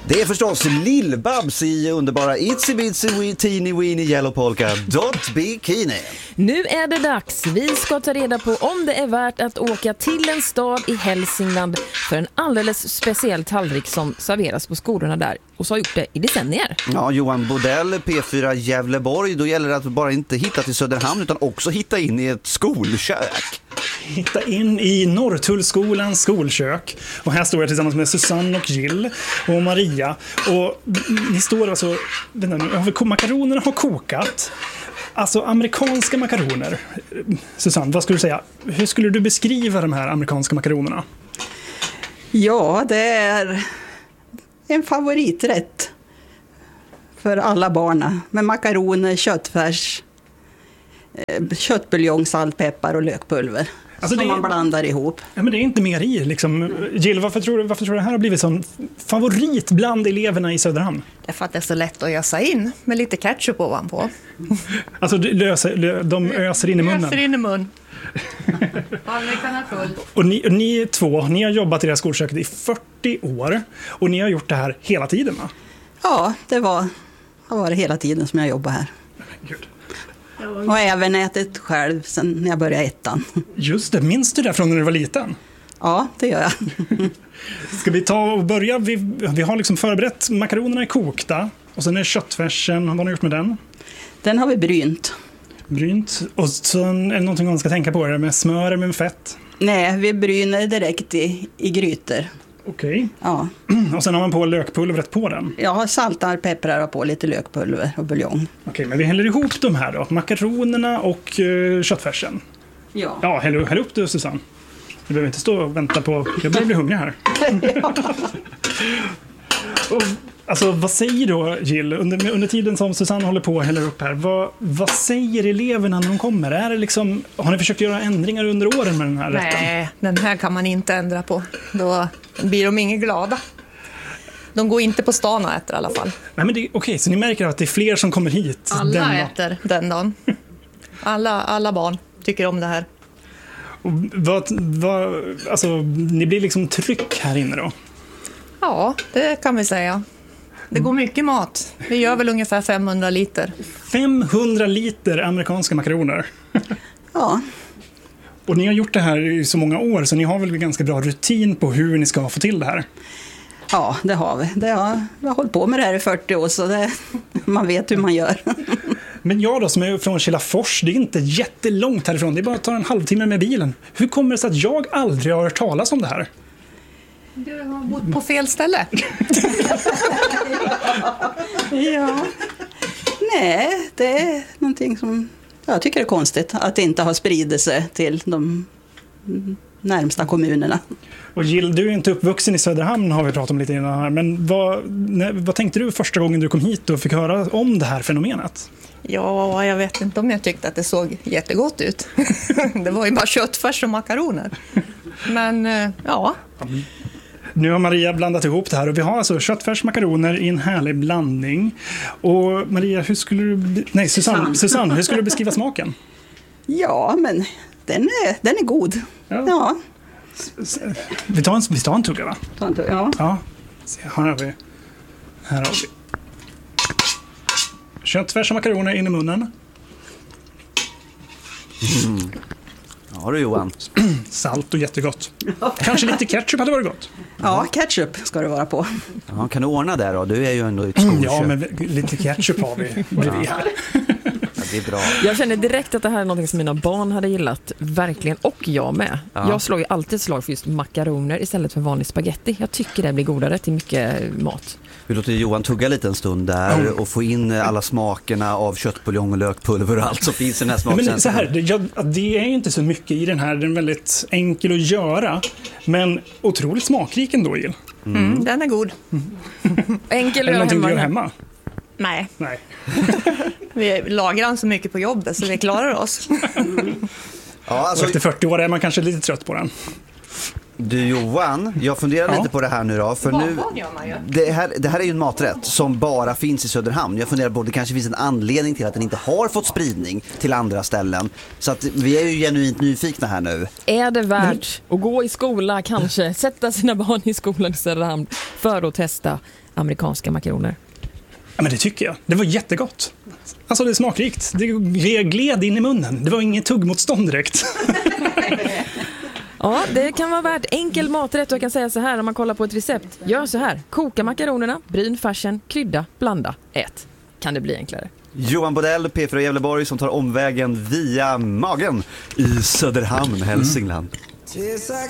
Det är förstås Lill-Babs i underbara Itsy Bitsy Teeny Weeny Yellow Polka Dot Bikini. Nu är det dags. Vi ska ta reda på om det är värt att åka till en stad i Hälsingland för en alldeles speciell tallrik som serveras på skolorna där och så har gjort det i decennier. Ja, Johan Bodell, P4 Gävleborg. Då gäller det att bara inte hitta till Söderhamn utan också hitta in i ett skolkök. Hitta in i Norrtullskolans skolkök. Och här står jag tillsammans med Susanne och Jill och Maria. Och ni står alltså... Makaronerna har kokat. Alltså amerikanska makaroner. Susanne, vad skulle du säga? Hur skulle du beskriva de här amerikanska makaronerna? Ja, det är en favoriträtt för alla barna. Med makaroner, köttfärs, köttbuljong, salt, peppar och lökpulver. Alltså som man blandar ihop. Ja, men det är inte mer i liksom. Jill, varför tror du det här har blivit sån favorit bland eleverna i Söderhamn? Det är för att det är så lätt att ösa in med lite ketchup ovanpå. Alltså de öser in i munnen? Öser in i mun. Och ni två, ni har jobbat i det här skolköket i 40 år. Och ni har gjort det här hela tiden, va? Ja, det var hela tiden som jag jobbar här. Gud. Och även ätit själv sen när jag började ettan. Just det, minns du det från när du var liten? Ja, det gör jag. Ska vi ta och börja? Vi har liksom förberett, makaronerna är kokta. Och sen är köttfärsen, vad har ni gjort med den? Den har vi brynt. Brynt. Och sen är det någonting man ska tänka på, är det med smör eller med fett? Nej, vi bryner direkt i grytor. Okej. Ja. Och sen har man på lökpulvret på den? Jag har saltar, pepprar och på lite lökpulver och buljong. Okej, men vi häller ihop de här då. Makaronerna och köttfärsen. Ja. Ja, häll upp det, Susanne. Du behöver inte stå och vänta på... Jag börjar bli hungrig här. Ja. Och, alltså, vad säger då Jill? Under tiden som Susanne håller på och häller upp här, vad säger eleverna när de kommer? Är det liksom, har ni försökt göra ändringar under åren med den här rätten? Nej, den här kan man inte ändra på. Då blir de inget glada. De går inte på stan och äter i alla fall. Nej, men okej, så ni märker att det är fler som kommer hit? Alla äter den dagen. Alla barn tycker om det här. Och alltså, ni blir liksom tryck här inne då? Ja, det kan vi säga. Det går mycket mat. Vi gör väl ungefär 500 liter. 500 liter amerikanska makaroner? Ja. Och ni har gjort det här i så många år så ni har väl ganska bra rutin på hur ni ska få till det här? Ja, det har vi. Vi har hållit på med det här i 40 år så man vet hur man gör. Men jag då som är från Kilafors, det är inte jättelångt härifrån. Det är bara att ta en halvtimme med bilen. Hur kommer det sig att jag aldrig har hört talas om det här? Du har bott på fel ställe. Ja. Nej, det är någonting som jag tycker är konstigt. Att det inte har spridit sig till de närmsta kommunerna. Och Jill, du är inte uppvuxen i Söderhamn har vi pratat om lite innan här. Men vad tänkte du första gången du kom hit och fick höra om det här fenomenet? Ja, jag vet inte om jag tyckte att det såg jättegott ut. Det var ju bara köttfärs och makaroner. Men ja. Nu har Maria blandat ihop det här och vi har alltså köttfärs makaroner i en härlig blandning. Och Maria, Susanne, hur skulle du beskriva smaken? Ja, men den är god. Ja. Vi tar en tugga, va? Ja. Ja. Här har vi. Köttfärs och makaroner in i munnen. Ja du Johan. Salt och jättegott. Kanske lite ketchup hade varit gott. Ja, ketchup ska det vara på. Ja, kan du ordna det då? Du är ju ändå i ett skolkök. Ja, men lite ketchup har vi bredvid här. Ja, det är bra. Jag känner direkt att det här är något som mina barn hade gillat verkligen, och jag med. Ja. Jag slår ju alltid slag för just makaroner istället för vanlig spaghetti. Jag tycker det blir godare till mycket mat. Vi låter Johan tugga lite en stund där och få in alla smakerna av köttbuljong och lökpulver och allt som finns i den här smakkänslan. Men så här, det är ju inte så mycket i den här. Den är väldigt enkel att göra, men otroligt smakrik ändå, Jill. Den är god. Enkel att göra hemma. hemma? Nej. Nej. Vi lagrar så mycket på jobbet så vi klarar oss. Ja, alltså, efter 40 år är man kanske lite trött på den. Du Johan, jag funderar lite på det här nu då. För nu, gör man ju. det här är ju en maträtt som bara finns i Söderhamn. Jag funderar på att det kanske finns en anledning till att den inte har fått spridning till andra ställen. Så att vi är ju genuint nyfikna här nu. Är det värt att gå i skola kanske, sätta sina barn i skolan i Söderhamn för att testa amerikanska makaroner? Ja, men det tycker jag. Det var jättegott. Alltså det är smakrikt. Det gled in i munnen. Det var ingen tuggmotstånd direkt. Ja, det kan vara värt enkel maträtt. Jag kan säga så här om man kollar på ett recept. Gör så här. Koka makaronerna, bryn färsen, krydda, blanda, ät. Kan det bli enklare? Johan Bodell, P4 Gävleborg, som tar omvägen via magen i Söderhamn, Hälsingland.